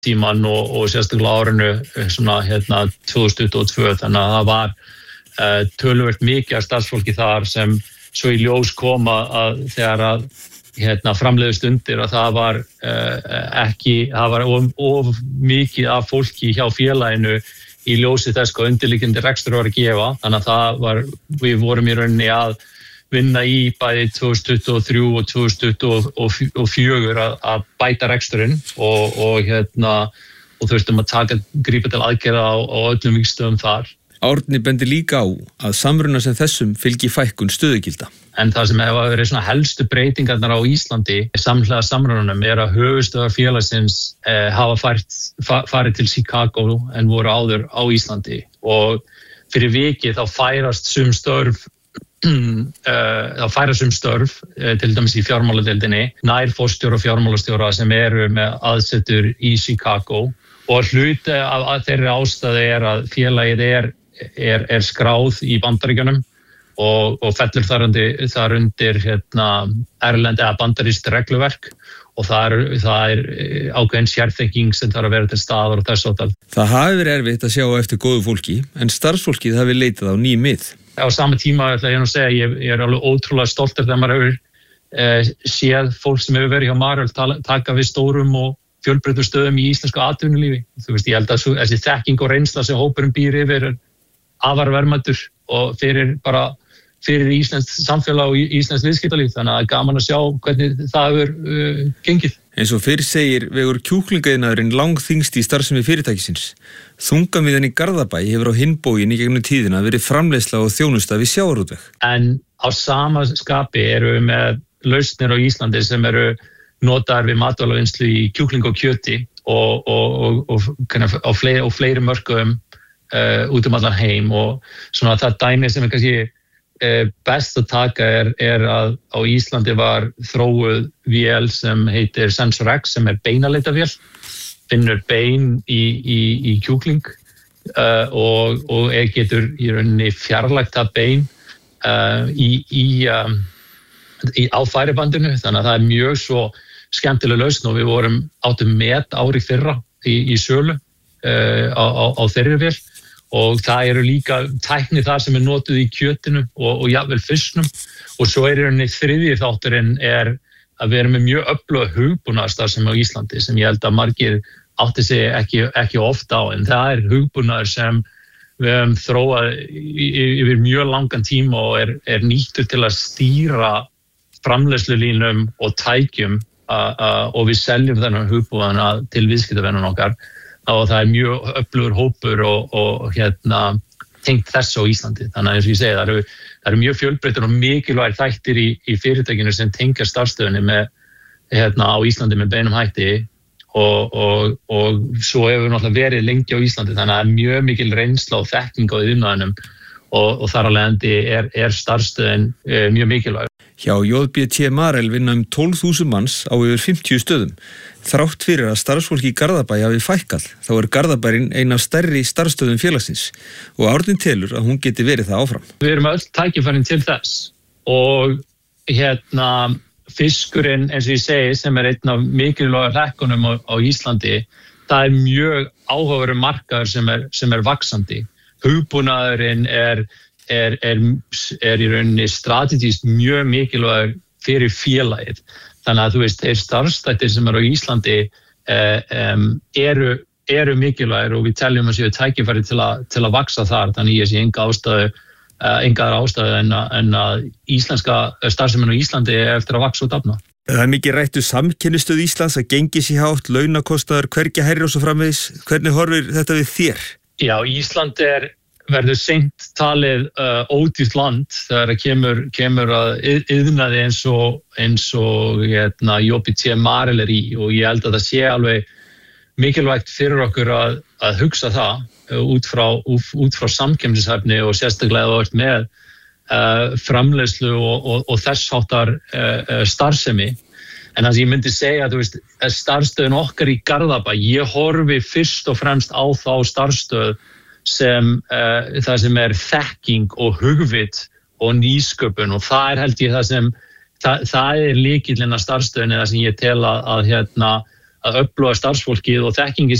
tíman og sérstaklega árinu svona 2022 þannig að það var töluvert mikið af starfsfólki þar sem svo í ljós koma að þegar að framleiðust undir að það var það var of mikið af fólki hjá félaginu í ljósi þess hvað undirliggjandi rekstur var að gefa þannig að við vorum í rauninni að vinna í bæði 2023 og 2024 að bæta reksturinn og þurftum að grípa til aðgerða á öllum vígstöðum þar. Árni bendir líka á að samruna sem þessum fylgi fækkun stöðugilda. En það sem hefur verið svona helstu breytingarnar á Íslandi samhliða samrunanum að höfuðstöðvar félagsins hafa farið til Chicago en voru áður á Íslandi og fyrir vikið þá færast sum störf til dæmis í fjármáladeildinni nær forstjóra og fjármálastjóra sem eru með aðsetur í Chicago og hluti af þeirri ástæðu að félagið er skráð í Bandaríkjunum og fellur þar undir erlend eða bandarískt regluverk og það er ákveðin sérþekking sem þarf að vera til staðar og þess háttar. Það hafi verið erfitt að sjá eftir góðu fólki en starfsfólkið hafi leitað á ný mið. Á sama tíma ætla ég að segja ég er alveg ótrúlega stoltur þegar maður hefur séð fólk sem hefur verið hjá Marel taka við stórum og fjölbreyttum stöðum í íslensku atvinnulífi. Þú veist, ég held að þessi þekking og reynsla sem hópurinn býr yfir afar verðmætur og fyrir íslenskt samfélag og íslenskt viðskiptalíf þannig að gaman að sjá hvernig það hefur gengið. Eins og fyrr segir vegur kjúklingaiðnaðurinn langþyngst í starfsemi fyrirtækisins. Þungamiðjan í Garðabæ hefur á hinn bóginn í gegnum tíðina verið framleiðsla og þjónusta við sjávarútveg. En á sama skapi eru við með lausnir á Íslandi sem eru notaðar við matvælavinnslu í kjúkling og kjöti og fleiri mörkuðum út allan heim og svona það dæmi sem kannski best að taka er að á Íslandi var þróuð vél sem heitir SensorX sem beinaleitavél, finnur bein í kjúkling og getur í rauninni fjarlægt það bein á færibandinu þannig að það mjög svo skemmtileg lausn og við áttum met ári fyrra í sölu á þeirri vél og það eru líka tækni þar sem notuð í kjötinu og jafnvel fisknum og svo í rauninni þriðji þátturinn að við erum með mjög öfluga hugbúnaðarstarfsemi á Íslandi sem ég held að margir átti sig ekki ofta á en það hugbúnaður sem við höfum þróað yfir mjög langan tíma og nýttur til að stýra framleiðslulínum og tækjum og við seljum þennan hugbúnaðana til viðskiptavinum okkar og það mjög öflugur hópur og tengt þess á Íslandi. Þannig að eins og ég segi, það eru mjög fjölbreyttir og mikilvægir þættir í fyrirtækinu sem tengja starfsstöðinni á Íslandi með beinum hætti og svo hefur náttúrulega verið lengi á Íslandi þannig að mjög mikil reynsla og þekking á iðnaðinum og þar af leiðandi er starfsstöðin mjög mikilvæg. Hjá JBT Marel vinna 12.000 manns á yfir 50 stöðum. Þrátt fyrir að starfsfólki í Garðabæ hafi fækkað, þá Garðabærin ein af stærri starfsstöðum félagsins og Árni telur að hún geti verið það áfram. Við erum öll tækifærin til þess og fiskurinn, eins og ég segi, sem einn af mikilvægu hlekkunum á Íslandi, það mjög áhugaverður markaður sem vaxandi. Hugbúnaðurinn er í rauninni strategískt mjög mikilvægur fyrir félagið. Þannig að þú veist, starfsþættir sem á Íslandi eru mikilvægir og við teljum að séu tækifæri til að vaxa þar. Þannig ég sé enga ástæðu en að íslenska starfsemin á Íslandi eftir að vaxa og dafna. Það mikið rætt samkennistöð Íslands að gengi sér hátt, launakostnaður, hvergi hærri og svo framvegis. Hvernig horfir þetta við þér? Já, Ísland verður seint talið ódýrt land þegar kemur að iðnaði eins og JBT Marel í og ég held að það sé alveg mikilvægt fyrir okkur að hugsa það út frá samkeppnishæfni og sérstaklega það með framleiðslu og þess háttar starfsemi. En það sem ég myndi segja að starfsstöðin okkar í Garðabæ, ég horfi fyrst og fremst á þá starfsstöð sem það sem þekking og hugvit og nýsköpun og það held ég það sem það lykillinn að starfsstöðinni það sem ég tel að öfluga starfsfólkið og þekkingi